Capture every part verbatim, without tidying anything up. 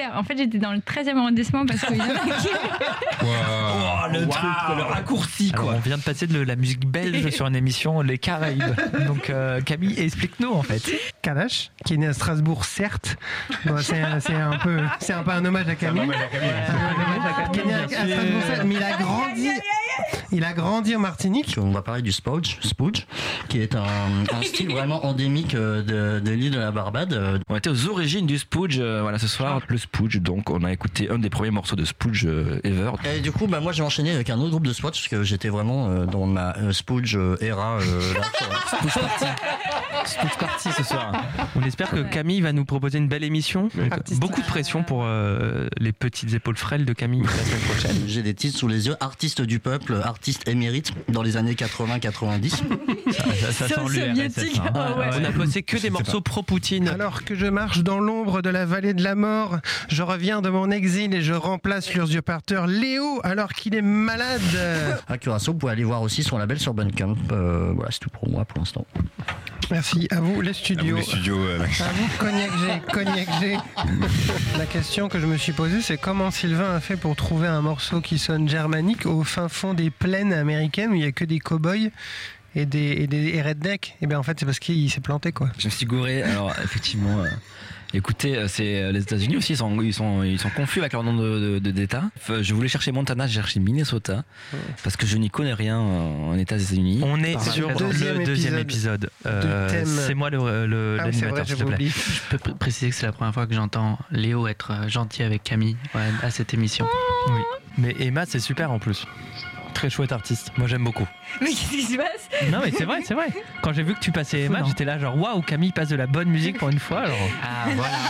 dire. En fait, j'étais dans le treizième arrondissement parce qu'il y en a qui... Wow. Oh, le wow. truc, le raccourci, quoi. Alors, on vient de passer de la musique belge sur une émission Les Caraïbes. Donc, euh, Camille, explique-nous, en fait. Kalash, qui est né à Strasbourg, certes. Bon, c'est, c'est, un peu, c'est un peu un hommage à Camille. C'est un hommage à Camille. C'est un hommage à Camille. Qui est né à Strasbourg, certes, mais il a grandi... Il a grandi en Martinique. On va parler du spooge, spooge qui est un, un style vraiment endémique de, de l'île de la Barbade. On était aux origines du spooge, euh, voilà, ce soir. Le spooge, donc on a écouté un des premiers morceaux de spooge euh, ever. Et du coup, bah, moi j'ai enchaîné avec un autre groupe de spooge parce que j'étais vraiment euh, dans ma euh, spooge euh, era. Euh, là, spooge party. Spooge party ce soir. On espère que Camille va nous proposer une belle émission. Beaucoup de pression pour euh, les petites épaules frêles de Camille la semaine prochaine. J'ai des titres sous les yeux. Artiste du peuple, artiste émérite dans les années quatre-vingts quatre-vingt-dix. Ça, ça, ça sent l'U R S S. Hein. Oh, ouais. On a bossé que des morceaux pro-Poutine. Alors que je marche dans l'ombre de la vallée de la mort, je reviens de mon exil et je remplace l'usurpateur Léo alors qu'il est malade. À Curaçao, vous pouvez aller voir aussi son label sur Bandcamp. Euh, voilà, c'est tout pour moi pour l'instant. Merci. À vous les studios. À vous les studios. Euh, à vous Cognac G. Cognac G. La question que je me suis posée, c'est comment Sylvain a fait pour trouver un morceau qui sonne germanique au fin fond des plaines américaines où il n'y a que des cow-boys et des, et des et rednecks. Et bien en fait, c'est parce qu'il s'est planté, quoi. Je me suis gouré. Alors effectivement. Euh... Écoutez, c'est les États-Unis aussi, ils sont, ils sont, ils sont confus avec leur nom de, de, d'État. Je voulais chercher Montana, j'ai cherché Minnesota, parce que je n'y connais rien en États-Unis. On est sur le deuxième, deuxième épisode. Euh, c'est moi le, le, ah, l'animateur, s'il te plaît. Je peux préciser que c'est la première fois que j'entends Léo être gentil avec Camille ouais, à cette émission. Oh. Oui. Mais Emma, c'est super en plus. Très chouette artiste. Moi, j'aime beaucoup. Mais qu'est-ce qui se passe ? Non, mais c'est vrai, c'est vrai. Quand j'ai vu que tu passais Emma, j'étais là genre waouh, Camille passe de la bonne musique pour une fois. Alors... Ah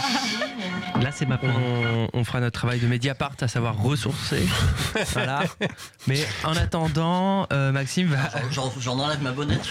voilà. Là, c'est ma pointe. On, on fera notre travail de Mediapart, à savoir ressourcer. Voilà. Mais en attendant, euh, Maxime va. J'en, j'en enlève ma bonnette.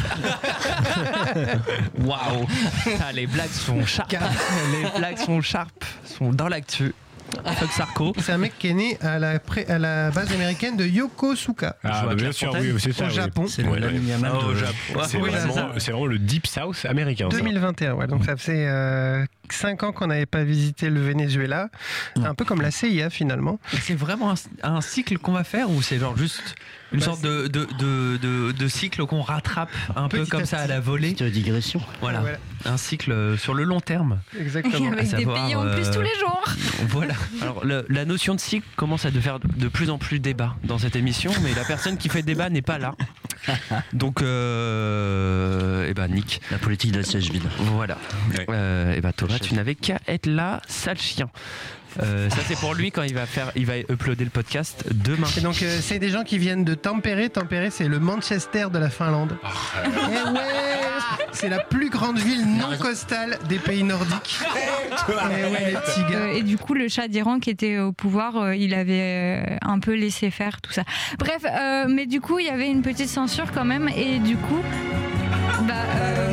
Waouh. Ah, les blagues sont sharp. Les blagues sont sharp, sont dans l'actu. Fuck Sarko. C'est un mec qui est né à la, pré, à la base américaine de Yokosuka. Ah, bah bien sûr, oui, c'est ça. Au oui. Japon. C'est le ouais, l'aluminium ouais. de Au Japon. C'est, oui, vraiment, c'est, c'est vraiment le Deep South américain. deux mille vingt et un, ouais. Donc ça faisait euh, cinq ans qu'on n'avait pas visité le Venezuela. C'est un peu comme la C I A finalement. C'est vraiment un, un cycle qu'on va faire ou c'est genre juste une bah, sorte de, de, de, de, de cycle qu'on rattrape un peu comme ça à la volée. Petite digression. Voilà. voilà. Un cycle sur le long terme. Exactement. Avec savoir, des pays en plus euh, tous les jours. Voilà. Alors le, la notion de cycle commence à de faire de plus en plus débat dans cette émission, mais la personne qui fait débat n'est pas là. Donc, euh, et ben Nick. La politique de la siège vide. Voilà. Ouais. Euh, et ben Thomas, tu n'avais qu'à être là, sale chien. Euh, ça c'est pour lui quand il va faire, il va uploader le podcast demain. Et donc euh, c'est des gens qui viennent de Tampere. Tampere c'est le Manchester de la Finlande. Oh, et ouais, c'est la plus grande ville non costale des pays nordiques. Et, ouais, les petits gars. Euh, et du coup le Shah d'Iran qui était au pouvoir, euh, il avait euh, un peu laissé faire tout ça. Bref, euh, mais du coup il y avait une petite censure quand même et du coup, bah. Euh...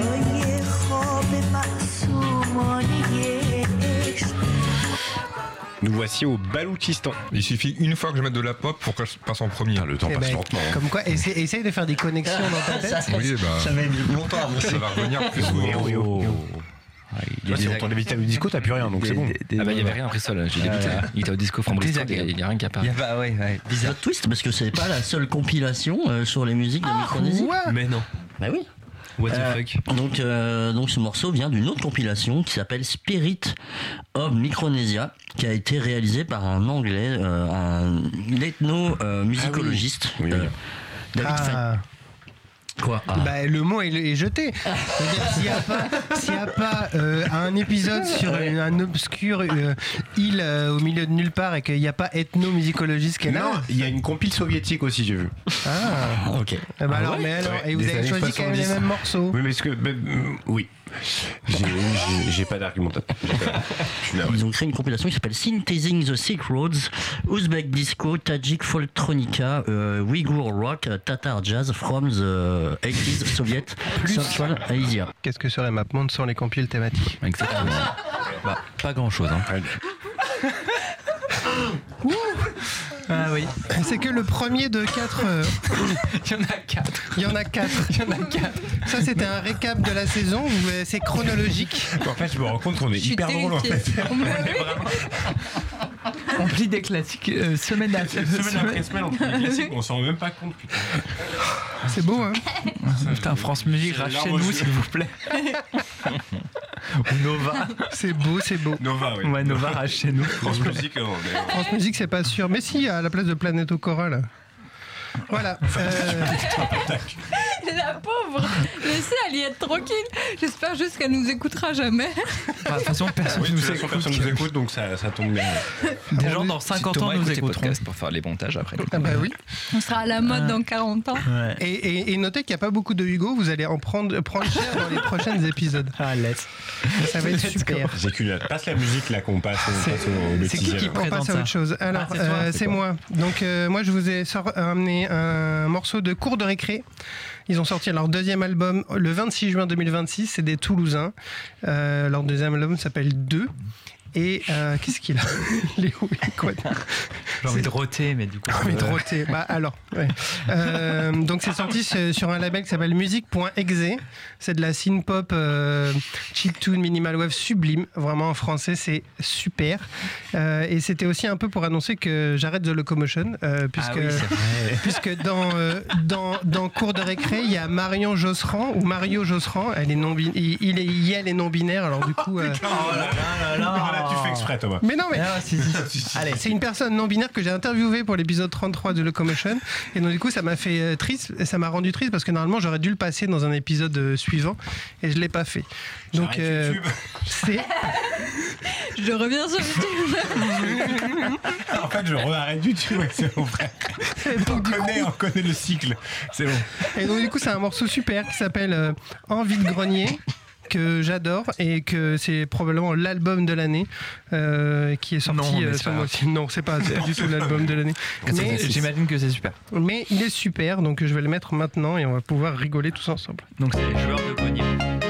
Nous voici au Baloutchistan. Il suffit une fois que je mette de la pop pour que je passe en premier. Le temps eh passe ben, lentement. Hein. Comme quoi, essaye, essaye de faire des connexions dans ta tête. Ça, oui, bah, ça va être longtemps avant. Ça va revenir plus souvent. Oui, oui, oui. Ah, il Toi, si on t'enlève Vita disco, t'as plus rien, donc des, c'est bon. Des, des, ah bah il y avait rien après ça là, j'ai débuté. Ah, il était au disco from Bristol, il y a rien qui apparaît. Bah ouais, ouais. Bizarre twist parce que c'est pas la seule compilation euh, sur les musiques de Micronésie. Ah, mais non. Bah oui. What the euh, fuck. Donc, euh, donc ce morceau vient d'une autre compilation qui s'appelle Spirit of Micronesia, qui a été réalisée par un Anglais, euh, un ethno-musicologiste, euh, ah oui. Oui, oui. euh, David ah. Fenn. Quoi ah. Bah, le mot est, est jeté. C'est-à-dire, s'il n'y a pas, s'il y a pas euh, un épisode sur une, un obscur euh, île euh, au milieu de nulle part et qu'il n'y a pas ethno-musicologiste qui est là. Non, il y a une compile soviétique aussi, j'ai vu. Ah, ok. Eh bah ah alors, ouais mais alors, ouais, et vous avez choisi quand même les mêmes morceaux. Oui, mais est-ce que. Bah, oui. J'ai, j'ai, j'ai pas d'argumentaire. Ils ont créé une compilation qui s'appelle Synthesizing the Silk Roads, Ouzbek Disco, Tajik Folktronica, euh, Uyghur Rock, Tatar Jazz from the eighties Soviet Central Asia. Qu'est-ce que serait MapMonde sans les compiles thématiques? Exactement. Bah, pas grand-chose. Hein. Ah oui. C'est que le premier de quatre. Euh... Il y en a quatre. Il y en a quatre. Il y en a quatre. Ça, c'était un récap de la saison où euh, c'est chronologique. En fait, je me rends compte qu'on est hyper drôle en fait. On est vraiment... On plie des classiques euh, semaine après Semaine après semaine, on plie des classiques, on s'en rend même pas compte, putain. C'est beau, hein. Putain, France Musique, rachetez-nous s'il vous plaît. Ou Nova. C'est beau, c'est beau. Nova, oui. Ouais, Nova, rachetez-nous. France Musique, non. Mais... France Musique, c'est pas sûr. Mais si, à la place de Planète au Cora, là. Voilà. Euh... La pauvre. Laissez-elle y être tranquille. J'espère juste qu'elle nous écoutera jamais. Bah, de toute façon, personne Oui, nous de toute façon, écoute. personne nous écoute, donc ça, ça tombe bien. Des gens dans cinquante ans nous écouteront. Pour faire les montages après. Ah bah oui. On sera à la mode Ah. dans quarante ans. Ouais. Et, et, et notez qu'il n'y a pas beaucoup de Hugo, vous allez en prendre, prendre cher dans les prochains épisodes. Ah, let's. Ça va être super. J'ai qu'une hâte. Passe la musique là qu'on passe, on C'est- passe au c'est bêtisier. qui qui là. On passe présente à ça autre chose. Alors, Ah, c'est toi, euh, c'est c'est toi. moi. Donc, euh, moi, je vous ai sor- amené un morceau de Cours de récré. Ils ont sorti leur deuxième album le vingt-six juin deux mille vingt-six. C'est des Toulousains. Euh, leur deuxième album s'appelle Deux. Et euh, qu'est-ce qu'il a Léo, il est quoi J'ai envie de roter, mais du coup. Ah, mais euh, de roter. Bah alors, ouais. Euh, donc c'est sorti sur- sur un label qui s'appelle musique.exe. C'est de la synth-pop euh, chiptune minimal wave sublime. Vraiment en français, c'est super. Euh, et c'était aussi un peu pour annoncer que j'arrête The Locomotion, euh, puisque, Ah oui, c'est vrai. puisque dans, euh, dans, dans Cours de récré, il y a Marion Josserand, ou Mario Josserand. Elle est non bin- il, il est, elle est non-binaire, alors du coup... euh, Oh là là là là. Tu fais exprès, Thomas. mais non, mais... Ah, si, si. Allez, c'est une personne non binaire que j'ai interviewée pour l'épisode trente-trois de Locomotion. Et donc, du coup, ça m'a fait euh, triste. Et ça m'a rendu triste parce que normalement, j'aurais dû le passer dans un épisode euh, suivant. Et je ne l'ai pas fait. Donc, J'arrête euh, YouTube. c'est. Je reviens sur YouTube. En fait, je re-arrête YouTube, ouais, c'est bon, frère. On connaît, on connaît le cycle. C'est bon. Et donc, du coup, c'est un morceau super qui s'appelle euh, Envie de grogner, que j'adore et que c'est probablement l'album de l'année euh, qui est sorti Non, mais euh, c'est ce pas grave. mois-ci. Non, c'est pas, c'est pas du tout l'album de l'année. Mais, J'imagine que c'est super. mais il est super, donc je vais le mettre maintenant et on va pouvoir rigoler tous ensemble. Donc, c'est les joueurs de grenier.